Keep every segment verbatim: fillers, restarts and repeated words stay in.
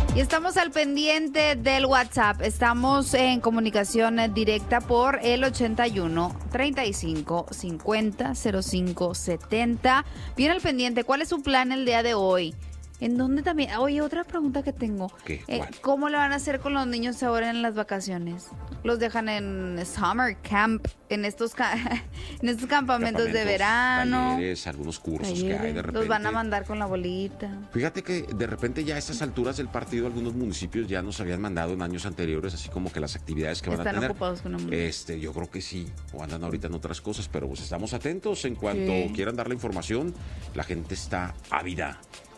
Y estamos al pendiente del WhatsApp. Estamos en comunicación directa por el ochenta y uno, treinta y cinco, cincuenta, cero cinco, setenta. Bien al pendiente. ¿Cuál es su plan el día de hoy? ¿En dónde también? Oye, otra pregunta que tengo. ¿Qué? Eh, ¿Cuál? ¿Cómo le van a hacer con los niños ahora en las vacaciones? ¿Los dejan en summer camp, en estos ca- en estos campamentos, de verano? Talleres, algunos cursos que hay Talleres, de repente. los van a mandar con la bolita. Fíjate que de repente ya a estas alturas del partido algunos municipios ya nos habían mandado en años anteriores, así como que las actividades que van Están a tener. ocupados con la bolita. Este, yo creo que sí, o andan ahorita en otras cosas, pero pues estamos atentos. En cuanto Sí. quieran dar la información, la gente está ávida.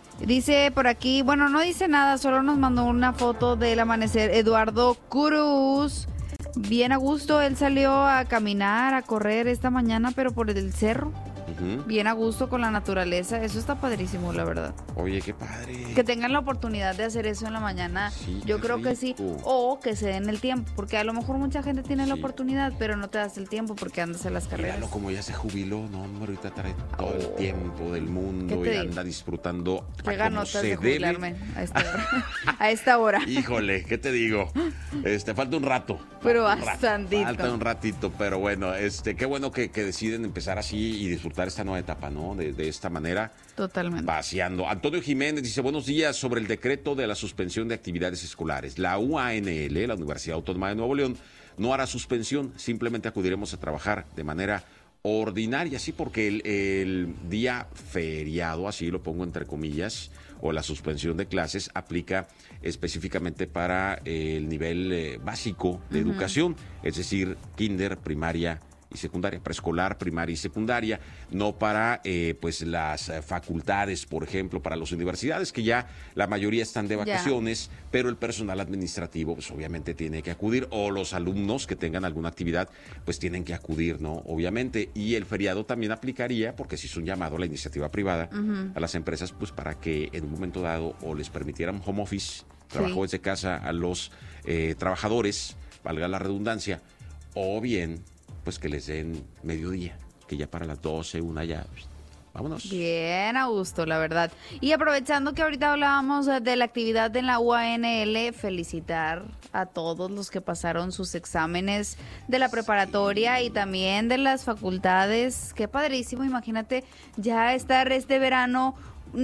Dice por aquí, bueno, no dice nada, solo nos mandó una foto del amanecer. Eduardo Cruz, bien a gusto, él salió a caminar, a correr esta mañana, pero por el cerro. Ujú. Bien a gusto con la naturaleza, eso está padrísimo, la verdad. Oye, qué padre. Que tengan la oportunidad de hacer eso en la mañana, Sí, yo qué creo que sí. rico. O que se den el tiempo, porque a lo mejor mucha gente tiene la Sí. oportunidad, pero no te das el tiempo porque andas en las carreras. Míralo como ya se jubiló, no, hombre, ahorita trae todo el Oh. tiempo del ¿Qué mundo te y digo? anda disfrutando Qué a como ganotas se de debe. jubilarme a esta hora. a esta hora. Híjole, ¿qué te digo? Este, falta un rato. Pero Falta un rato, bastantito. Falta un ratito, pero bueno, este, qué bueno que, que deciden empezar así y disfrutar esta nueva etapa, ¿no? De, de esta manera, Totalmente. vaciando. Antonio Jiménez dice, buenos días, sobre el decreto de la suspensión de actividades escolares. La U A N L, la Universidad Autónoma de Nuevo León, no hará suspensión, simplemente acudiremos a trabajar de manera ordinaria, sí, porque el, el día feriado, así lo pongo entre comillas, o la suspensión de clases aplica específicamente para eh, el nivel eh, básico de uh-huh. educación, es decir, kinder, primaria y secundaria, preescolar, primaria y secundaria, no para eh, pues las eh, facultades, por ejemplo, para las universidades, que ya la mayoría están de vacaciones, yeah. pero el personal administrativo pues obviamente tiene que acudir, o los alumnos que tengan alguna actividad pues tienen que acudir, ¿no? Obviamente, y el feriado también aplicaría, porque si es un llamado a la iniciativa privada, uh-huh. a las empresas, pues para que en un momento dado o les permitieran home office, trabajo sí. desde casa a los eh, trabajadores, valga la redundancia, o bien pues que les den mediodía, que ya para las doce, una ya, vámonos. Bien a gusto, la verdad. Y aprovechando que ahorita hablábamos de la actividad en la U A N L, felicitar a todos los que pasaron sus exámenes de la preparatoria sí. y también de las facultades. Qué padrísimo, imagínate ya estar este verano.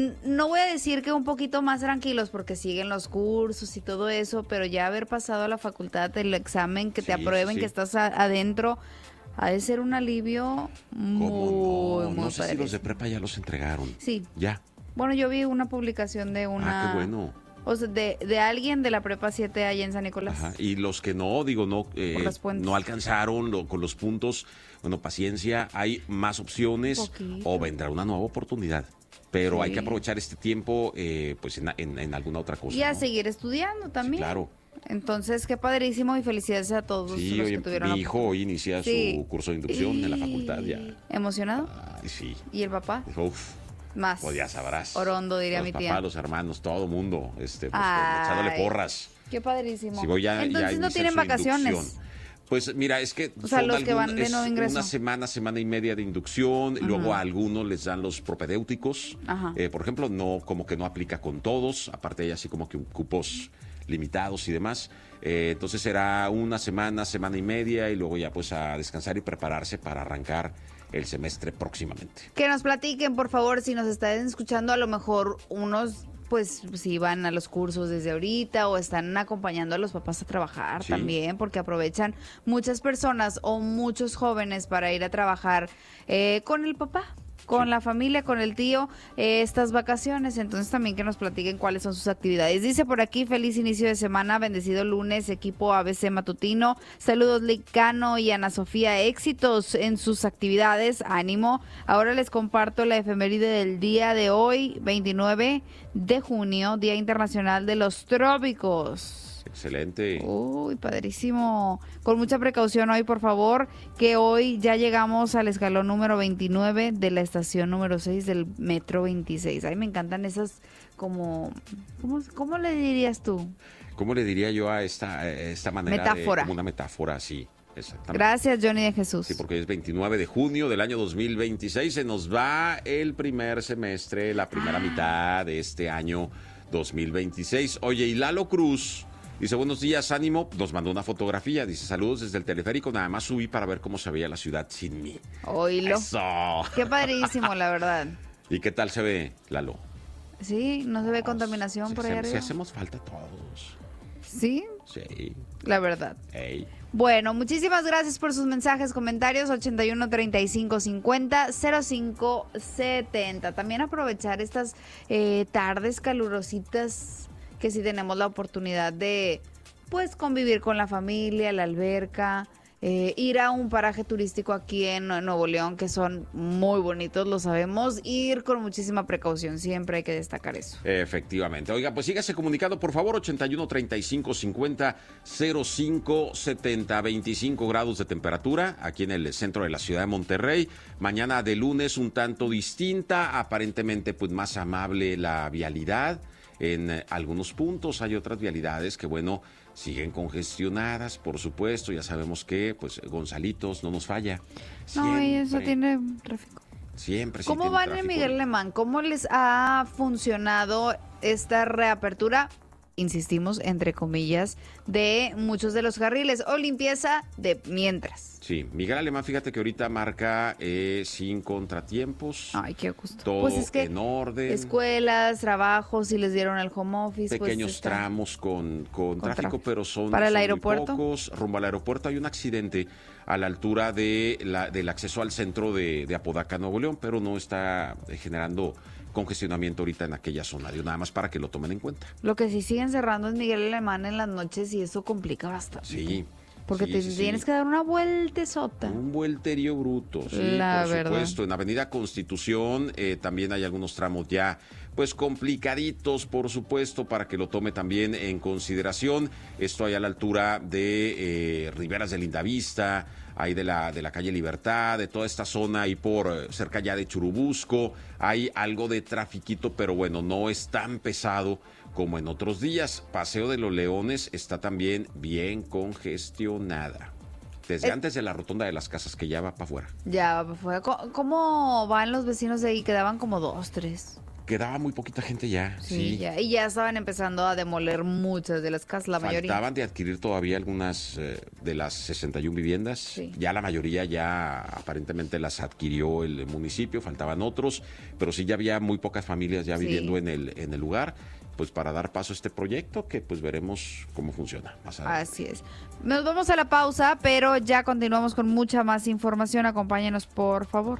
No voy a decir que un poquito más tranquilos porque siguen los cursos y todo eso, pero ya haber pasado a la facultad el examen, que sí, te aprueben, sí. que estás a, adentro, ha de ser un alivio muy, no? muy No sé padre. si los de prepa ya los entregaron. Sí. Ya. Bueno, yo vi una publicación de una... Ah, qué bueno. O sea, de, de alguien de la prepa siete allá en San Nicolás. Ajá. Y los que no, digo, no eh, no alcanzaron lo, con los puntos, bueno, paciencia, hay más opciones Poquito. O vendrá una nueva oportunidad. Pero sí. hay que aprovechar este tiempo eh, pues en, en, en alguna otra cosa. Y a ¿no? seguir estudiando también. Sí, claro. Entonces, qué padrísimo y felicidades a todos sí, los oye, que tuvieron. Mi hijo hoy inicia sí. su curso de inducción y... en la facultad ya. ¿Emocionado? Ay, sí. ¿Y el papá? Uf. Más. Pues ya sabrás. Orondo, diría los mi papás, tía. Los hermanos, todo mundo, este, pues, Ay, echándole porras. Qué padrísimo. Si voy ya, Entonces ya no tienen vacaciones. Inducción. Pues mira, es que, o sea, son los algún, que van de nuevo ingreso. Una semana, semana y media de inducción, uh-huh. luego a algunos les dan los propedéuticos. Uh-huh. Eh, por ejemplo, no como que no aplica con todos, aparte hay así como que cupos limitados y demás. Eh, entonces será una semana, semana y media y luego ya pues a descansar y prepararse para arrancar el semestre próximamente. Que nos platiquen, por favor, si nos están escuchando, a lo mejor unos... pues si van a los cursos desde ahorita o están acompañando a los papás a trabajar sí. también, porque aprovechan muchas personas o muchos jóvenes para ir a trabajar eh, con el papá, con sí. la familia, con el tío, eh, estas vacaciones. Entonces también que nos platiquen cuáles son sus actividades. Dice por aquí, feliz inicio de semana, bendecido lunes, equipo A B C Matutino. Saludos Licano y Ana Sofía, éxitos en sus actividades, ánimo. Ahora les comparto la efeméride del día de hoy, veintinueve de junio, Día Internacional de los Trópicos. Excelente. Uy, padrísimo. Con mucha precaución hoy, por favor, que hoy ya llegamos al escalón número veintinueve de la estación número seis del metro veintiséis. Ay, me encantan esas como... ¿Cómo, cómo le dirías tú? ¿Cómo le diría yo a esta, a esta manera? Metáfora. De, como una metáfora, sí. Exactamente. Gracias, Johnny de Jesús. Sí, porque es veintinueve de junio del año dos mil veintiséis. Se nos va el primer semestre, la primera ah. mitad de este año dos mil veintiséis. Oye, y Lalo Cruz dice, buenos días, ánimo. Nos mandó una fotografía. Dice, saludos desde el teleférico. Nada más subí para ver cómo se veía la ciudad sin mí. Oílo. Eso. Qué padrísimo, la verdad. ¿Y qué tal se ve, Lalo? Sí, no se ve contaminación si por ahí hacemos, arriba. Si hacemos falta todos. ¿Sí? Sí. La verdad. Hey. Bueno, muchísimas gracias por sus mensajes, comentarios, ochenta y uno, treinta y cinco, cincuenta, cero cinco setenta. También aprovechar estas eh, tardes calurositas que sí tenemos la oportunidad de, pues, convivir con la familia, la alberca, eh, ir a un paraje turístico aquí en Nuevo León, que son muy bonitos, lo sabemos, ir con muchísima precaución, siempre hay que destacar eso. Efectivamente. Oiga, pues sígase comunicando, por favor, ochenta y uno, treinta y cinco, cincuenta, cero cinco setenta, veinticinco grados de temperatura aquí en el centro de la ciudad de Monterrey. Mañana de lunes un tanto distinta, aparentemente pues más amable la vialidad. En eh, algunos puntos hay otras vialidades que, bueno, siguen congestionadas, por supuesto. Ya sabemos que, pues, Gonzalitos no nos falla. Siempre, no, y eso tiene tráfico. Siempre. Sí ¿Cómo tiene van tráfico. en Miguel Alemán? ¿Cómo les ha funcionado esta reapertura? Insistimos, entre comillas, de muchos de los carriles o limpieza de mientras. Sí, Miguel Alemán, fíjate que ahorita marca eh, sin contratiempos. Ay, qué gusto. Todo pues es que en orden. Escuelas, trabajos, si les dieron el home office. Pequeños pues está... tramos con, con, con tráfico, tráfico, pero son, ¿Para el son aeropuerto? muy pocos. Rumbo al aeropuerto hay un accidente a la altura de la, del acceso al centro de, de Apodaca, Nuevo León, pero no está generando congestionamiento ahorita en aquella zona. Digo, nada más para que lo tomen en cuenta. Lo que sí siguen cerrando es Miguel Alemán en las noches y eso complica bastante. Sí. Porque sí, te sí, tienes sí. que dar una vueltesota. Un vuelterío bruto, sí, La por verdad. supuesto. En Avenida Constitución eh, también hay algunos tramos ya, pues complicaditos, por supuesto, para que lo tome también en consideración. Esto hay a la altura de eh, Riberas de Lindavista, hay de la, de la calle Libertad, de toda esta zona, ahí por eh, cerca ya de Churubusco. Hay algo de trafiquito, pero bueno, no es tan pesado como en otros días. Paseo de los Leones está también bien congestionada. Desde eh, antes de la rotonda de las casas, que ya va para afuera. Ya va para afuera. ¿Cómo van los vecinos de ahí? Quedaban como dos, tres. Quedaba muy poquita gente ya. Sí, sí. Ya, y ya estaban empezando a demoler muchas de las casas, la mayoría. Faltaban de adquirir todavía algunas eh, de las sesenta y una viviendas. Sí. Ya la mayoría ya aparentemente las adquirió el municipio, faltaban otros, pero sí ya había muy pocas familias ya Sí. viviendo en el, en el lugar. Pues para dar paso a este proyecto que pues veremos cómo funciona más adelante. Así es. Nos vamos a la pausa, pero ya continuamos con mucha más información. Acompáñenos, por favor.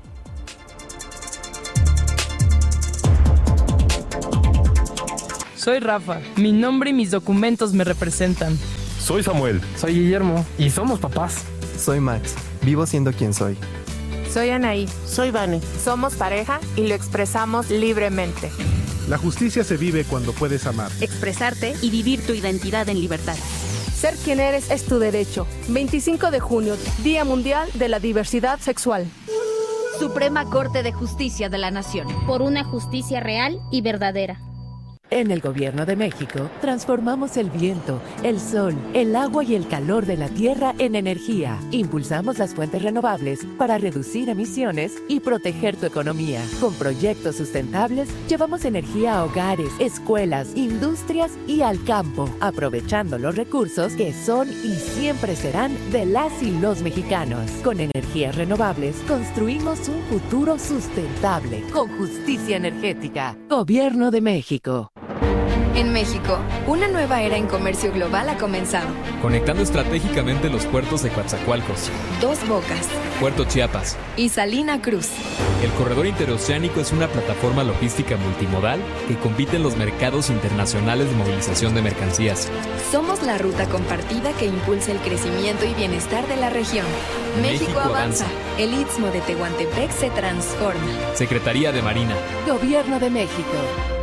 Soy Rafa. Mi nombre y mis documentos me representan. Soy Samuel. Soy Guillermo. Y somos papás. Soy Max. Vivo siendo quien soy. Soy Anaí. Soy Vane. Somos pareja y lo expresamos libremente. La justicia se vive cuando puedes amar, expresarte y vivir tu identidad en libertad. Ser quien eres es tu derecho. veinticinco de junio, Día Mundial de la Diversidad Sexual. Suprema Corte de Justicia de la Nación. Por una justicia real y verdadera. En el Gobierno de México, transformamos el viento, el sol, el agua y el calor de la tierra en energía. Impulsamos las fuentes renovables para reducir emisiones y proteger tu economía. Con proyectos sustentables, llevamos energía a hogares, escuelas, industrias y al campo, aprovechando los recursos que son y siempre serán de las y los mexicanos. Con energías renovables, construimos un futuro sustentable, con justicia energética. Gobierno de México. En México, una nueva era en comercio global ha comenzado. Conectando estratégicamente los puertos de Coatzacoalcos, Dos Bocas, Puerto Chiapas y Salina Cruz. El corredor interoceánico es una plataforma logística multimodal que compite en los mercados internacionales de movilización de mercancías. Somos la ruta compartida que impulsa el crecimiento y bienestar de la región. México, México avanza. avanza. El Istmo de Tehuantepec se transforma. Secretaría de Marina. Gobierno de México.